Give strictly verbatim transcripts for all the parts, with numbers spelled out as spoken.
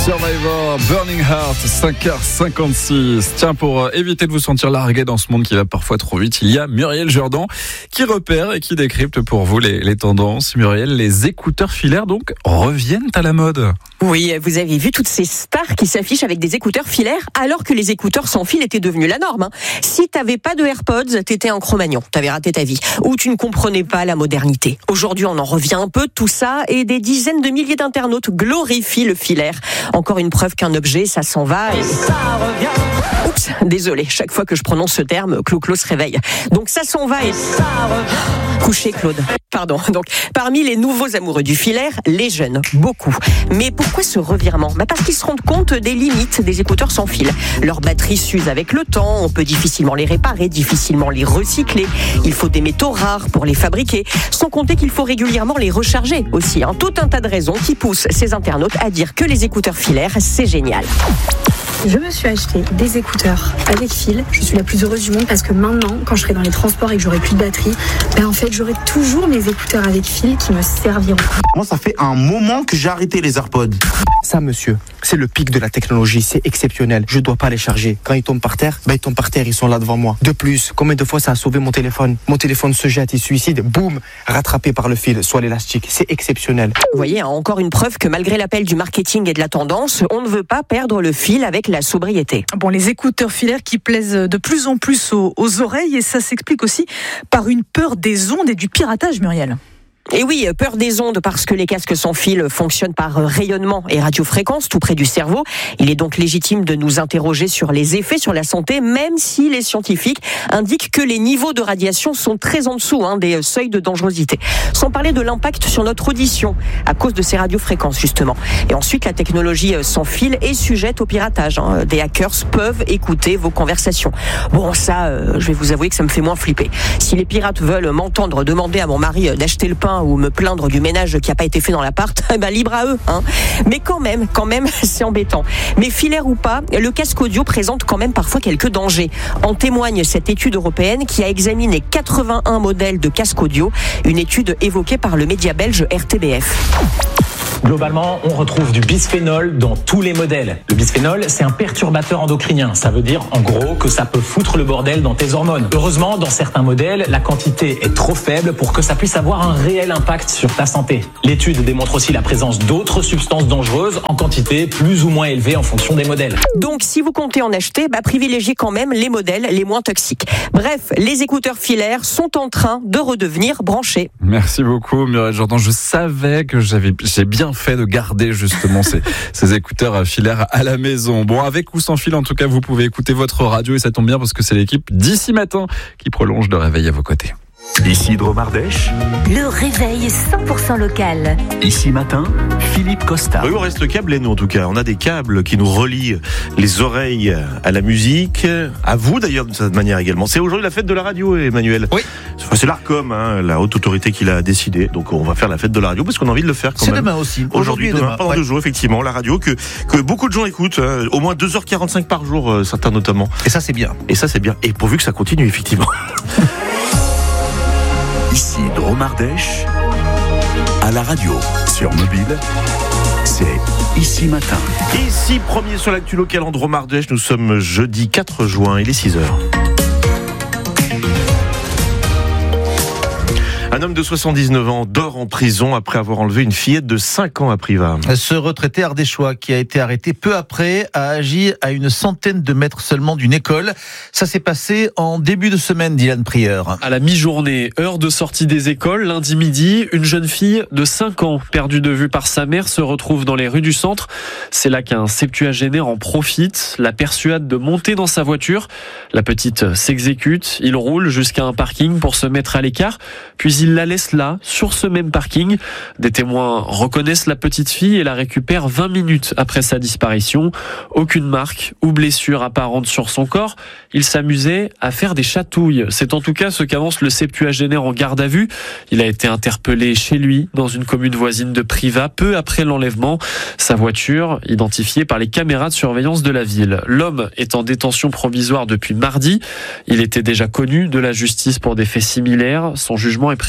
Survivor, Burning Heart, cinq heures cinquante-six. Tiens, pour éviter de vous sentir largué dans ce monde qui va parfois trop vite, il y a Muriel Jourdan qui repère et qui décrypte pour vous les, les tendances. Muriel, les écouteurs filaires donc reviennent à la mode. Oui, vous avez vu toutes ces stars qui s'affichent avec des écouteurs filaires alors que les écouteurs sans fil étaient devenus la norme. Si t'avais pas de AirPods, t'étais un Cro-Magnon, t'avais raté ta vie. Ou tu ne comprenais pas la modernité. Aujourd'hui, on en revient un peu de tout ça et des dizaines de milliers d'internautes glorifient le filaire. Encore une preuve qu'un objet, ça s'en va et ça revient. Oups, désolé, chaque fois que je prononce ce terme, Clo-Clo se réveille. Donc ça s'en va et ça revient. Couché, Claude. Pardon. Donc, parmi les nouveaux amoureux du filaire, les jeunes, beaucoup. Mais pourquoi ce revirement ? Bah parce qu'ils se rendent compte des limites des écouteurs sans fil. Leur batterie s'use avec le temps, on peut difficilement les réparer, difficilement les recycler. Il faut des métaux rares pour les fabriquer, sans compter qu'il faut régulièrement les recharger aussi. Hein. Tout un tas de raisons qui poussent ces internautes à dire que les écouteurs filaires, c'est génial. Je me suis acheté des écouteurs avec fil. Je suis la plus heureuse du monde parce que maintenant, quand je serai dans les transports et que j'aurai plus de batterie, ben en fait, j'aurai toujours mes écouteurs avec fil qui me serviront. Moi, ça fait un moment que j'ai arrêté les AirPods. Ça, monsieur, c'est le pic de la technologie, c'est exceptionnel. Je dois pas les charger. Quand ils tombent par terre, ben ils tombent par terre, ils sont là devant moi. De plus, combien de fois ça a sauvé mon téléphone ? Mon téléphone se jette, il suicide, boum, rattrapé par le fil, soit l'élastique. C'est exceptionnel. Vous voyez, hein, encore une preuve que malgré l'appel du marketing et de la tendance, on ne veut pas perdre le fil avec la sobriété. Bon, les écouteurs filaires qui plaisent de plus en plus aux, aux oreilles et ça s'explique aussi par une peur des ondes et du piratage, Muriel. Et oui, peur des ondes parce que les casques sans fil fonctionnent par rayonnement et radiofréquence tout près du cerveau. Il est donc légitime de nous interroger sur les effets sur la santé, même si les scientifiques indiquent que les niveaux de radiation sont très en dessous hein, des seuils de dangerosité. Sans parler de l'impact sur notre audition à cause de ces radiofréquences justement. Et ensuite, la technologie sans fil est sujette au piratage. Hein. Des hackers peuvent écouter vos conversations. Bon, ça, euh, je vais vous avouer que ça me fait moins flipper. Si les pirates veulent m'entendre demander à mon mari d'acheter le pain ou me plaindre du ménage qui n'a pas été fait dans l'appart, bah libre à eux. Hein. Mais quand même, quand même, c'est embêtant. Mais filaire ou pas, le casque audio présente quand même parfois quelques dangers. En témoigne cette étude européenne qui a examiné quatre-vingt-un modèles de casque audio, une étude évoquée par le média belge R T B F. Globalement, on retrouve du bisphénol dans tous les modèles. Le bisphénol, c'est un perturbateur endocrinien. Ça veut dire, en gros, que ça peut foutre le bordel dans tes hormones. Heureusement, dans certains modèles, la quantité est trop faible pour que ça puisse avoir un réel impact sur ta santé. L'étude démontre aussi la présence d'autres substances dangereuses en quantité plus ou moins élevée en fonction des modèles. Donc, si vous comptez en acheter, bah, privilégiez quand même les modèles les moins toxiques. Bref, les écouteurs filaires sont en train de redevenir branchés. Merci beaucoup, Muriel Jourdan. Je savais que j'avais, j'ai bien fait de garder justement ces, ces écouteurs filaires à la maison. Bon, avec ou sans fil, en tout cas, vous pouvez écouter votre radio et ça tombe bien parce que c'est l'équipe d'Ici Matin qui prolonge le réveil à vos côtés. Ici Dromardèche, le réveil cent pour cent local. Ici Matin, Philippe Costa. Oui, on reste câblés, nous, en tout cas. On a des câbles qui nous relient les oreilles à la musique, à vous d'ailleurs, de cette manière également. C'est aujourd'hui la fête de la radio, Emmanuel. Oui. C'est l'Arcom, hein, la haute autorité qui l'a décidé. Donc on va faire la fête de la radio parce qu'on a envie de le faire quand c'est même. C'est demain aussi. Aujourd'hui, aujourd'hui demain, demain, pendant ouais. deux jours, effectivement, la radio que, que beaucoup de gens écoutent, hein, au moins deux heures quarante-cinq par jour, euh, certains notamment. Et ça, c'est bien. Et ça, c'est bien. Et pourvu que ça continue, effectivement. Ici Dromardèche, à la radio, sur mobile, c'est Ici Matin. Ici, premier sur l'actu local en Dromardèche, nous sommes jeudi quatre juin, il est six heures. Un homme de soixante-dix-neuf ans dort en prison après avoir enlevé une fillette de cinq ans à Privas. Ce retraité ardéchois qui a été arrêté peu après a agi à une centaine de mètres seulement d'une école. Ça s'est passé en début de semaine, Dylan Prieur. À la mi-journée, heure de sortie des écoles, lundi midi, une jeune fille de cinq ans, perdue de vue par sa mère, se retrouve dans les rues du centre. C'est là qu'un septuagénaire en profite, la persuade de monter dans sa voiture. La petite s'exécute, il roule jusqu'à un parking pour se mettre à l'écart, puis il la laisse là, sur ce même parking. Des témoins reconnaissent la petite fille et la récupèrent vingt minutes après sa disparition. Aucune marque ou blessure apparente sur son corps. Il s'amusait à faire des chatouilles. C'est en tout cas ce qu'avance le septuagénaire en garde à vue. Il a été interpellé chez lui, dans une commune voisine de Privas, peu après l'enlèvement. Sa voiture, identifiée par les caméras de surveillance de la ville. L'homme est en détention provisoire depuis mardi. Il était déjà connu de la justice pour des faits similaires. Son jugement est prévu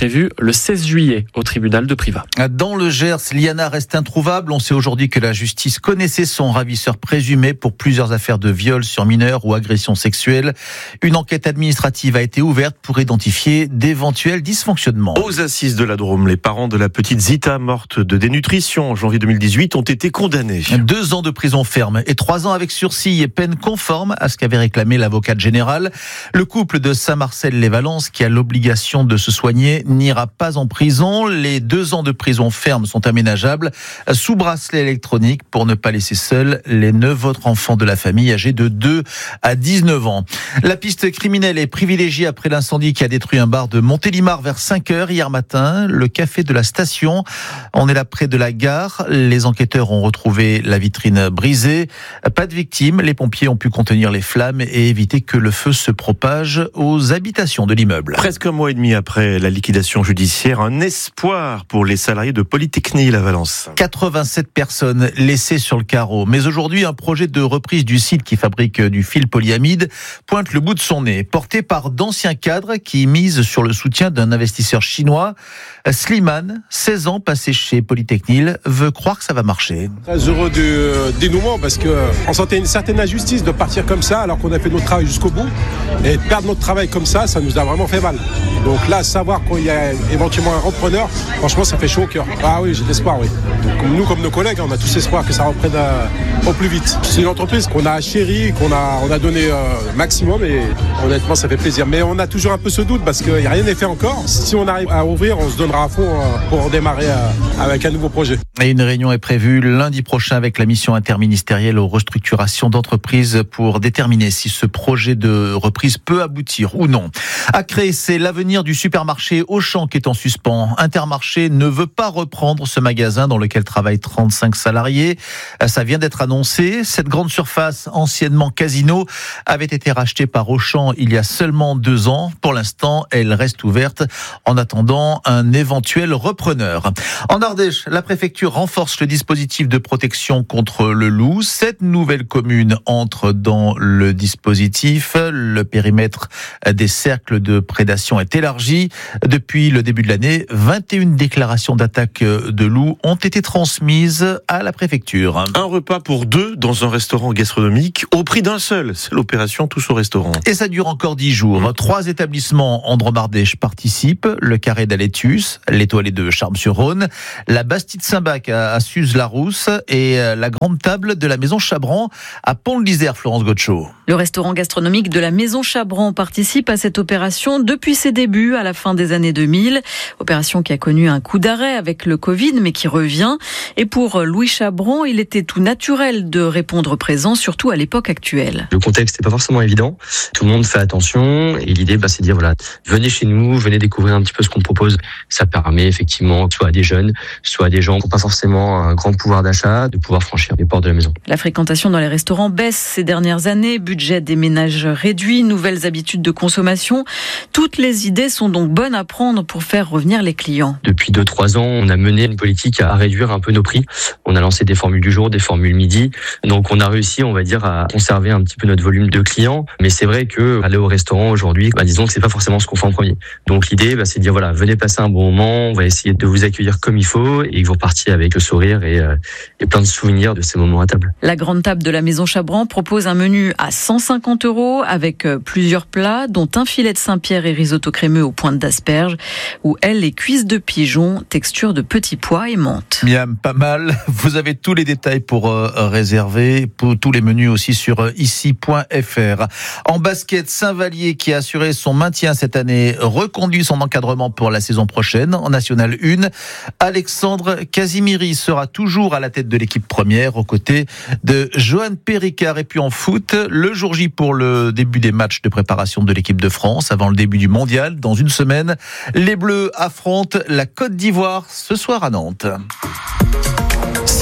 prévu le seize juillet au tribunal de Privas. Dans le Gers, Liana reste introuvable. On sait aujourd'hui que la justice connaissait son ravisseur présumé pour plusieurs affaires de viol sur mineurs ou agressions sexuelles. Une enquête administrative a été ouverte pour identifier d'éventuels dysfonctionnements. Aux assises de la Drôme, les parents de la petite Zita morte de dénutrition en janvier deux mille dix-huit ont été condamnés. Deux ans de prison ferme et trois ans avec sursis et peine conforme à ce qu'avait réclamé l'avocate générale. Le couple de Saint-Marcel-les-Valences, qui a l'obligation de se soigner, n'ira pas en prison. Les deux ans de prison ferme sont aménageables sous bracelet électronique pour ne pas laisser seuls les neuf autres enfants de la famille âgés de deux à dix-neuf ans. La piste criminelle est privilégiée après l'incendie qui a détruit un bar de Montélimar vers cinq heures hier matin. Le café de la station. On est là près de la gare. Les enquêteurs ont retrouvé la vitrine brisée. Pas de victimes. Les pompiers ont pu contenir les flammes et éviter que le feu se propage aux habitations de l'immeuble. Presque un mois et demi après la liquidation judiciaire, un espoir pour les salariés de Polytechnique à Valence. quatre-vingt-sept personnes laissées sur le carreau. Mais aujourd'hui, un projet de reprise du site qui fabrique du fil polyamide pointe le bout de son nez. Porté par d'anciens cadres qui misent sur le soutien d'un investisseur chinois, Slimane, seize ans passé chez Polytechnique, veut croire que ça va marcher. Très heureux du dénouement parce qu'on sentait une certaine injustice de partir comme ça alors qu'on a fait notre travail jusqu'au bout. Et perdre notre travail comme ça, ça nous a vraiment fait mal. Donc là, savoir qu'il y a éventuellement un repreneur, franchement, ça fait chaud au cœur. Ah oui, j'ai de l'espoir, oui. Donc, nous, comme nos collègues, on a tous espoir que ça reprenne euh, au plus vite. C'est une entreprise qu'on a chérie, qu'on a, on a donné euh, maximum et honnêtement, ça fait plaisir. Mais on a toujours un peu ce doute parce qu'il n'y a rien n'est fait encore. Si on arrive à ouvrir, on se donnera à fond euh, pour démarrer euh, avec un nouveau projet. Et une réunion est prévue lundi prochain avec la mission interministérielle aux restructurations d'entreprises pour déterminer si ce projet de reprise peut aboutir ou non. À Cré, c'est l'avenir du supermarché Auchan qui est en suspens. Intermarché ne veut pas reprendre ce magasin dans lequel travaillent trente-cinq salariés. Ça vient d'être annoncé. Cette grande surface, anciennement Casino, avait été rachetée par Auchan il y a seulement deux ans. Pour l'instant, elle reste ouverte en attendant un éventuel repreneur. En Ardèche, la préfecture renforce le dispositif de protection contre le loup. Sept nouvelles communes entrent dans le dispositif. Le périmètre des cercles de prédation est élargi. Depuis le début de l'année, vingt et une déclarations d'attaque de loups ont été transmises à la préfecture. Un repas pour deux dans un restaurant gastronomique au prix d'un seul. C'est l'opération Tous au restaurant. Et ça dure encore dix jours. Trois établissements en Drôme-Ardèche participent. Le Carré d'Alétus, l'Étoilé de Charmes-sur-Rhône, la Bastide Saint-Bac à Suse-la-Rousse et la Grande Table de la Maison Chabran à Pont-de-l'Isère, Florence Gotcho. Le restaurant gastronomique de la Maison Chabran participe à cette opération depuis ses débuts à la fin des années deux mille. Opération qui a connu un coup d'arrêt avec le Covid, mais qui revient. Et pour Louis Chabran, il était tout naturel de répondre présent, surtout à l'époque actuelle. Le contexte n'est pas forcément évident. Tout le monde fait attention. Et l'idée, bah, c'est de dire, voilà, venez chez nous, venez découvrir un petit peu ce qu'on propose. Ça permet effectivement, soit à des jeunes, soit à des gens qui n'ont pas forcément un grand pouvoir d'achat, de pouvoir franchir les portes de la maison. La fréquentation dans les restaurants baisse ces dernières années. Budget des ménages réduit, nouvelles habitudes de consommation. Toutes les idées sont donc bonnes à prendre pour faire revenir les clients. Depuis deux trois ans, on a mené une politique à réduire un peu nos prix. On a lancé des formules du jour, des formules midi. Donc on a réussi, on va dire, à conserver un petit peu notre volume de clients. Mais c'est vrai que aller au restaurant aujourd'hui, bah, disons que c'est pas forcément ce qu'on fait en premier. Donc l'idée, bah, c'est de dire voilà, venez passer un bon moment. On va essayer de vous accueillir comme il faut et que vous repartiez avec le sourire et, euh, et plein de souvenirs de ces moments à table. La Grande Table de la Maison Chabran propose un menu à cent cinquante euros avec plusieurs plats, dont un filet de Saint-Pierre et risotto crémeux aux pointes d'asperges, ou elle, les cuisses de pigeon, texture de petits pois et menthe. Miam, pas mal. Vous avez tous les détails pour euh, réserver, pour tous les menus aussi sur euh, ici point f r. En basket, Saint-Vallier qui a assuré son maintien cette année reconduit son encadrement pour la saison prochaine en National un. Alexandre Casimiri sera toujours à la tête de l'équipe première aux côtés de Johan Péricard. Et puis en foot, le jour J pour le début des matchs de préparation de l'équipe de France avant le début du mondial. Dans une semaine, les Bleus affrontent la Côte d'Ivoire ce soir à Nantes.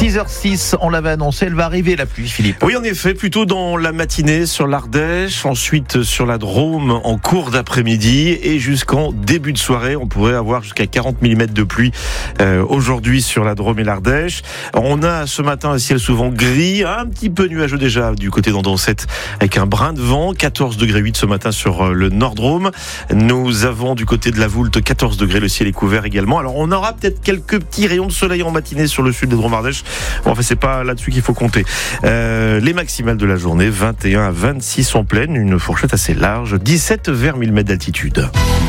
six heures six, on l'avait annoncé, elle va arriver la pluie, Philippe. Oui, en effet, plutôt dans la matinée sur l'Ardèche, ensuite sur la Drôme en cours d'après-midi et jusqu'en début de soirée. On pourrait avoir jusqu'à quarante millimètres de pluie euh, aujourd'hui sur la Drôme et l'Ardèche. On a ce matin un ciel souvent gris, un petit peu nuageux déjà du côté d'Andoncette avec un brin de vent, quatorze degrés huit ce matin sur le Nord-Drôme. Nous avons du côté de la Voulte quatorze degrés, le ciel est couvert également. Alors on aura peut-être quelques petits rayons de soleil en matinée sur le sud des Drôme-Ardèche. Bon, enfin, c'est pas là-dessus qu'il faut compter. Euh, les maximales de la journée, vingt et un à vingt-six en pleine, une fourchette assez large, dix-sept vers mille mètres d'altitude.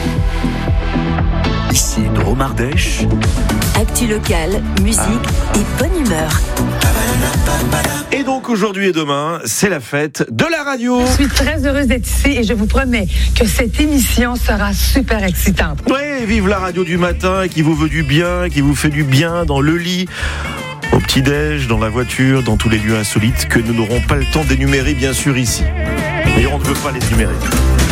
Ici Drôme-Ardèche. Actu locale, musique et bonne humeur. Et donc aujourd'hui et demain, c'est la fête de la radio. Je suis très heureuse d'être ici et je vous promets que cette émission sera super excitante. Ouais, vive la radio du matin qui vous veut du bien, qui vous fait du bien dans le lit, au petit-déj, dans la voiture, dans tous les lieux insolites que nous n'aurons pas le temps d'énumérer bien sûr ici. Et on ne veut pas les énumérer.